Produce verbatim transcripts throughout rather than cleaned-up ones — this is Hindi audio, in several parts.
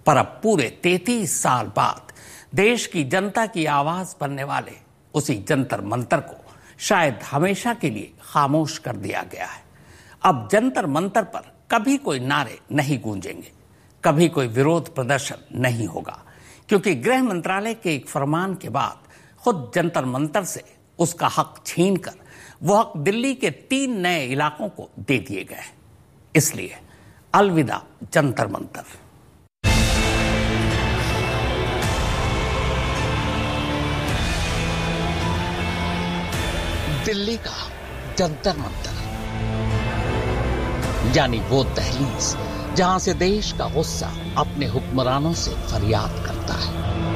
पर अब पूरे तैंतीस साल बाद देश की जनता की आवाज बनने वाले उसी जंतर मंतर को शायद हमेशा के लिए खामोश कर दिया गया है। अब जंतर मंतर पर कभी कोई नारे नहीं गूंजेंगे, कभी कोई विरोध प्रदर्शन नहीं होगा, क्योंकि गृह मंत्रालय के एक फरमान के बाद खुद जंतर मंतर से उसका हक छीनकर वो हक दिल्ली के तीन नए इलाकों को दे दिए गए। इसलिए अलविदा जंतर मंतर। दिल्ली का जंतर मंतर यानी वो दहलीज जहां से देश का गुस्सा अपने हुक्मरानों से फरियाद करता है।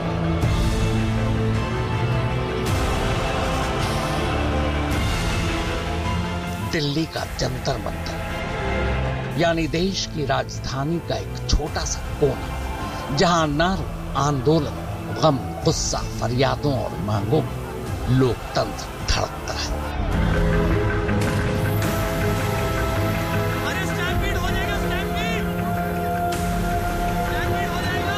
दिल्ली का जंतर मंतर यानी देश की राजधानी का एक छोटा सा कोना जहां नारों, आंदोलन, गम, गुस्सा, फरियादों और मांगों में लोकतंत्र धड़कता है। अरे स्टैम्पीड हो जाएगा, स्टैम्पीड स्टैम्पीड हो जाएगा।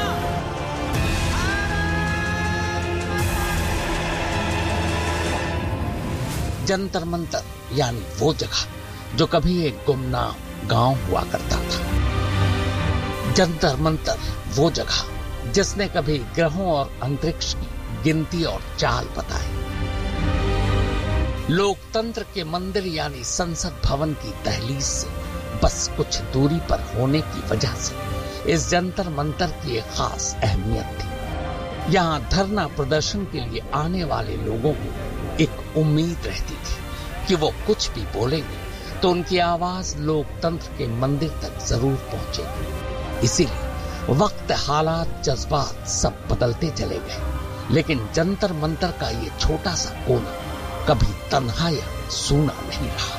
जंतर मंतर यानी वो जगह जो कभी एक गुमनाम गांव हुआ करता था। जंतर मंतर वो जगह जिसने कभी ग्रहों और अंतरिक्ष की गिनती और चाल बताई। लोकतंत्र के मंदिर यानी संसद भवन की दहलीज से बस कुछ दूरी पर होने की वजह से इस जंतर मंतर की एक खास अहमियत थी। यहां धरना प्रदर्शन के लिए आने वाले लोगों को एक उम्मीद रहती थी कि वो कुछ भी बोलेंगे तो उनकी आवाज लोकतंत्र के मंदिर तक जरूर पहुंचेगी। इसीलिए वक्त, हालात, जज्बात सब बदलते चले गए, लेकिन जंतर मंतर का ये छोटा सा कोना कभी तन्हा या सूना नहीं रहा।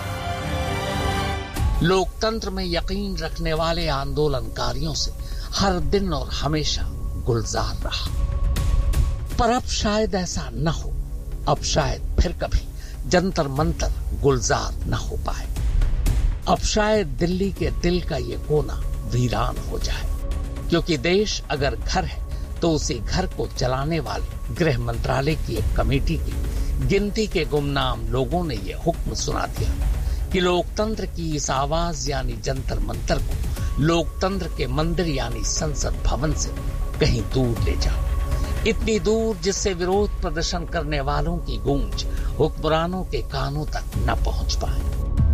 लोकतंत्र में यकीन रखने वाले आंदोलनकारियों से हर दिन और हमेशा गुलजार रहा। पर अब शायद ऐसा न हो, अब शायद फिर कभी जंतर मंतर गुलजार न हो पाए। अब शायद दिल्ली के दिल का ये कोना वीरान हो जाए, क्योंकि देश अगर घर है तो उसी घर को चलाने वाले गृह मंत्रालय की एक कमेटी की गिनती के गुमनाम लोगों ने यह हुक्म सुना दिया कि लोकतंत्र की इस आवाज यानी जंतर मंतर को लोकतंत्र के मंदिर यानी संसद भवन से कहीं दूर ले जाओ। इतनी दूर जिससे विरोध प्रदर्शन करने वालों की गूंज हुक्मरानों के कानों तक न पहुंच पाए।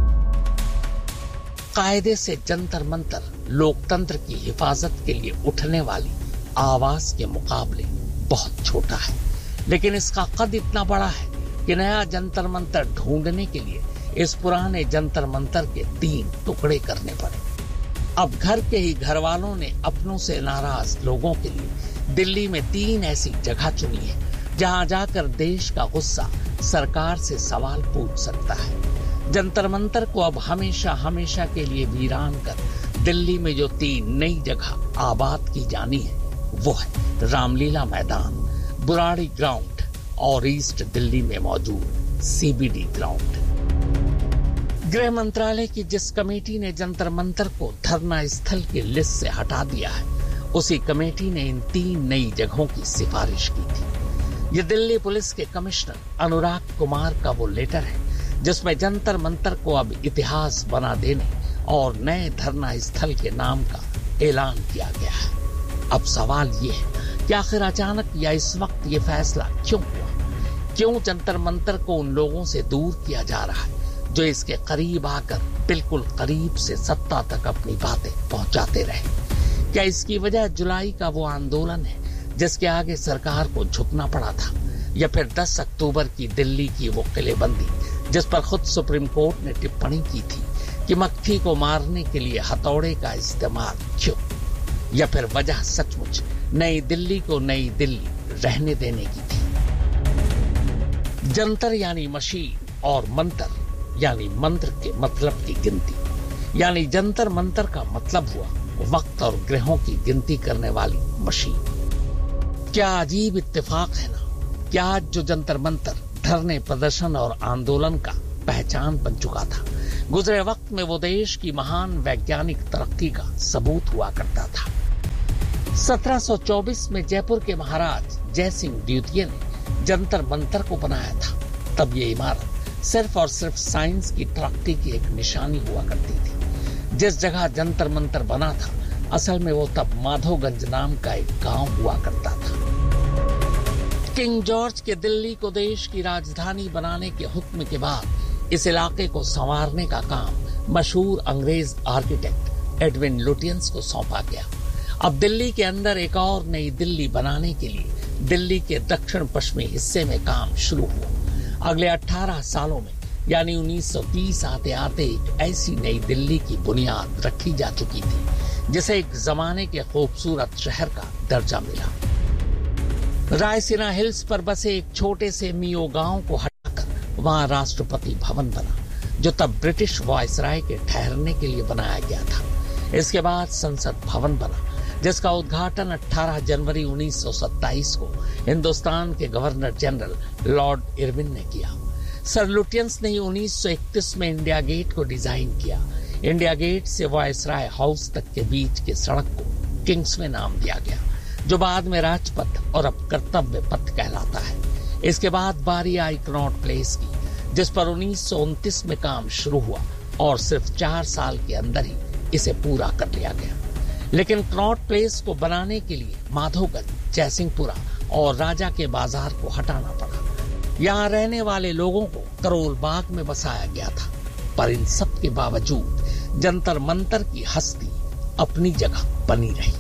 कायदे से जंतर मंतर लोकतंत्र की हिफाजत के लिए उठने वाली आवाज के मुकाबले बहुत छोटा है, लेकिन इसका कद इतना बड़ा है कि नया जंतर मंतर ढूंढने के लिए इस पुराने जंतर मंतर के तीन टुकड़े करने पड़े। अब घर के ही घर वालों ने अपनों से नाराज लोगों के लिए दिल्ली में तीन ऐसी जगह चुनी है जहां जाकर देश का गुस्सा सरकार से सवाल पूछ सकता है। जंतर मंतर को अब हमेशा हमेशा के लिए वीरान कर दिल्ली में जो तीन नई जगह आबाद की जानी है वो है रामलीला मैदान, बुराड़ी ग्राउंड और ईस्ट दिल्ली में मौजूद सीबीडी ग्राउंड। गृह मंत्रालय की जिस कमेटी ने जंतर मंतर को धरना स्थल की लिस्ट से हटा दिया है, उसी कमेटी ने इन तीन नई जगहों की सिफारिश की थी। ये दिल्ली पुलिस के कमिश्नर अनुराग कुमार का वो लेटर है जिसमें जंतर मंतर को अब इतिहास बना देने और नए धरना स्थल के नाम का ऐलान किया गया है। अब सवाल ये है कि आखिर अचानक या इस वक्त ये फैसला क्यों हुआ? क्यों जंतर मंतर को उन लोगों से दूर किया जा रहा है जो इसके करीब आकर बिल्कुल करीब से सत्ता तक अपनी बातें पहुंचाते रहे? क्या इसकी वजह जुलाई का वो आंदोलन है जिसके आगे सरकार को झुकना पड़ा था, या फिर दस अक्टूबर की दिल्ली की वो किलेबंदी जिस पर खुद सुप्रीम कोर्ट ने टिप्पणी की थी कि मक्खी को मारने के लिए हथौड़े का इस्तेमाल क्यों? या फिर वजह सचमुच नई दिल्ली को नई दिल्ली रहने देने की थी? जंतर यानी मशीन और मंतर यानी मंत्र के मतलब की गिनती, यानी जंतर मंतर का मतलब हुआ वक्त और ग्रहों की गिनती करने वाली मशीन। क्या अजीब इत्तेफाक है ना कि आज जो जंतर मंतर धरने, प्रदर्शन और आंदोलन का पहचान बन चुका था, गुजरे वक्त में वो देश की महान वैज्ञानिक तरक्की का सबूत हुआ करता था। सत्रह सौ चौबीस में जयपुर के महाराज जयसिंह द्वितीय ने जंतर मंतर को बनाया था। तब ये इमारत सिर्फ और सिर्फ साइंस की तरक्की की एक निशानी हुआ करती थी। जिस जगह जंतर मंतर बना था, असल में वो तब माधोगंज नाम का एक गांव हुआ करता था। किंग जॉर्ज के दिल्ली को देश की राजधानी बनाने के हुक्म के बाद इस इलाके को संवारने का काम मशहूर अंग्रेज आर्किटेक्ट एडविन लुटियंस को सौंपा गया। अब दिल्ली के अंदर एक और नई दिल्ली बनाने के लिए दिल्ली के दक्षिण पश्चिमी हिस्से में काम शुरू हुआ। अगले अठारह सालों में यानी उन्नीस सौ तीस आते आते एक ऐसी नई दिल्ली की बुनियाद रखी जा चुकी थी जिसे एक जमाने के खूबसूरत शहर का दर्जा मिला। रायसीना हिल्स पर बसे एक छोटे से मियो गांव को हटाकर वहां राष्ट्रपति भवन बना, जो तब ब्रिटिश वायसराय के ठहरने के लिए बनाया गया था। इसके बाद संसद भवन बना, जिसका उद्घाटन अठारह जनवरी उन्नीस सौ सत्ताईस को हिंदुस्तान के गवर्नर जनरल लॉर्ड इरविन ने किया। सर लुटियंस ने उन्नीस सौ इकतीस में इंडिया गेट को डिजाइन किया। इंडिया गेट से वायसराय हाउस तक के बीच की सड़क को किंग्सवे नाम दिया गया, जो बाद में राजपथ और अब कर्तव्य पथ कहलाता है। इसके बाद बारी आई कनॉट प्लेस की, जिस पर उन्नीस सौ उनतीस में काम शुरू हुआ और सिर्फ चार साल के अंदर ही इसे पूरा कर लिया गया। लेकिन कनॉट प्लेस को बनाने के लिए माधोगंज, जयसिंहपुरा और राजा के बाजार को हटाना पड़ा। यहाँ रहने वाले लोगों को करोल बाग में बसाया गया था, पर इन सब के बावजूद जंतर मंतर की हस्ती अपनी जगह बनी रही।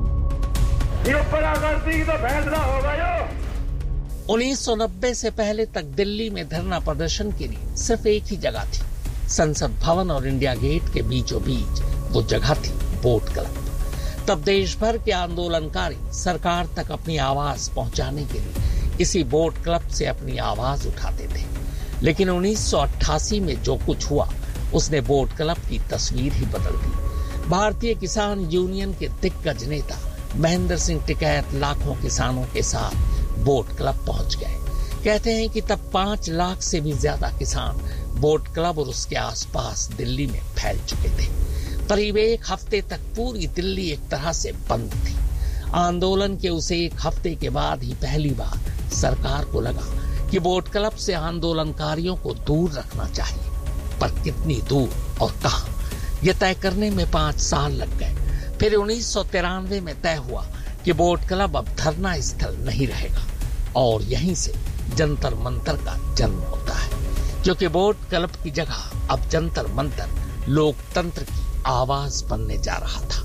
उन्नीस सौ नब्बे से पहले तक दिल्ली में धरना प्रदर्शन के लिए सिर्फ एक ही जगह थी, संसद भवन और इंडिया गेट के बीचों बीच वो जगह थी बोट क्लब। तब देश भर के आंदोलनकारी सरकार तक अपनी आवाज पहुंचाने के लिए इसी बोट क्लब से अपनी आवाज उठाते थे। लेकिन उन्नीस सौ अट्ठासी में जो कुछ हुआ उसने बोट क्लब की तस्वीर ही बदल दी। भारतीय किसान यूनियन के दिग्गज नेता महेंद्र सिंह टिकैत लाखों किसानों के साथ बोट क्लब पहुंच गए। कहते हैं कि तब पांच लाख से भी ज्यादा किसान बोट क्लब और उसके आसपास दिल्ली में फैल चुके थे। करीब एक हफ्ते तक पूरी दिल्ली एक तरह से बंद थी। आंदोलन के उसे एक हफ्ते के बाद ही पहली बार सरकार को लगा कि बोट क्लब से आंदोलनकारियों को दूर रखना चाहिए, पर कितनी दूर और कहां, यह तय करने में पांच साल लग गए। फिर उन्नीस सौ तिरानवे में तय हुआ कि बोट क्लब अब धरना स्थल नहीं रहेगा और यहीं से जंतर मंतर का जन्म होता है, क्योंकि बोट क्लब की जगह अब जंतर मंतर लोकतंत्र की आवाज बनने जा रहा था।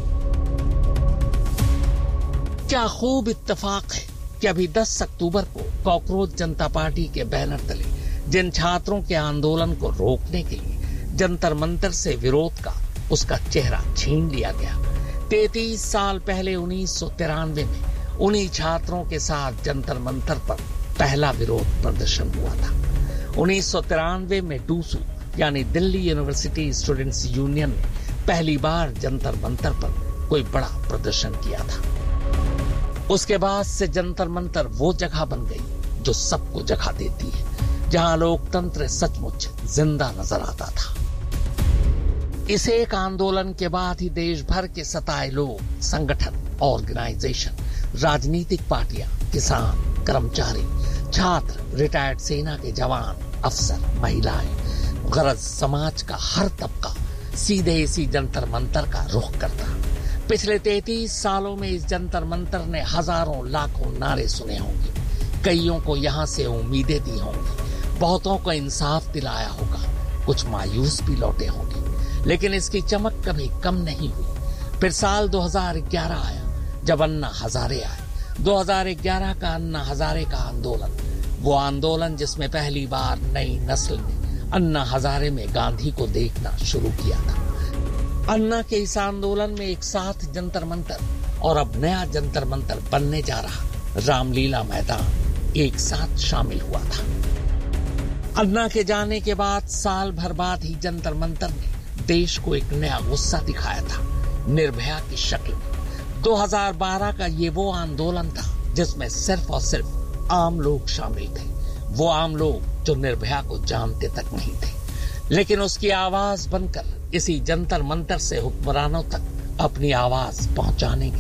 क्या खूब इत्तेफाक है कि अभी दस अक्टूबर को कॉकरोच जनता पार्टी के बैनर तले जिन छात्रों के आंदोलन को रोकने के लिए जंतर मंतर से विरोध का उसका चेहरा छीन लिया गया। तैतीस साल पहले उन्नीस सौ तिरानवे में उन्हीं छात्रों के साथ जंतर मंतर पर पहला विरोध प्रदर्शन हुआ था। उन्नीस सौ तिरानवे में डूसू यानी दिल्ली यूनिवर्सिटी स्टूडेंट्स यूनियन ने पहली बार जंतर मंतर पर कोई बड़ा प्रदर्शन किया था। उसके बाद से जंतर मंतर वो जगह बन गई जो सबको जगह देती है, जहां लोकतंत्र सचमुच जिंदा नजर आता था। इस एक आंदोलन के बाद ही देश भर के सताए लोग, संगठन, ऑर्गेनाइजेशन, राजनीतिक पार्टियां, किसान, कर्मचारी, छात्र, रिटायर्ड सेना के जवान, अफसर, महिलाएं, गरज समाज का हर तबका सीधे इसी जंतर मंतर का रुख करता। पिछले तैतीस सालों में इस जंतर मंतर ने हजारों लाखों नारे सुने होंगे, कईयों को यहाँ से उम्मीदें दी होंगी, बहुतों को इंसाफ दिलाया होगा, कुछ मायूस भी लौटे होंगे, लेकिन इसकी चमक कभी कम नहीं हुई। फिर साल दो हज़ार ग्यारह आया, जब अन्ना हजारे आए। दो हज़ार ग्यारह का अन्ना हजारे का आंदोलन, वो आंदोलन जिसमें पहली बार नई नस्ल ने अन्ना हजारे में गांधी को देखना शुरू किया था। अन्ना के इस आंदोलन में एक साथ जंतर मंतर और अब नया जंतर मंतर बनने जा रहा रामलीला मैदान एक साथ शामिल हुआ था। अन्ना के जाने के बाद साल भर बाद ही जंतर मंतर ने देश को एक नया गुस्सा दिखाया था, निर्भया की शक्ल में। दो हज़ार बारह का ये वो आंदोलन था जिसमें सिर्फ और सिर्फ आम लोग शामिल थे, वो आम लोग जो निर्भया को जानते तक नहीं थे, लेकिन उसकी आवाज बनकर इसी जंतर मंतर से हुक्मरानों तक अपनी आवाज पहुंचाने के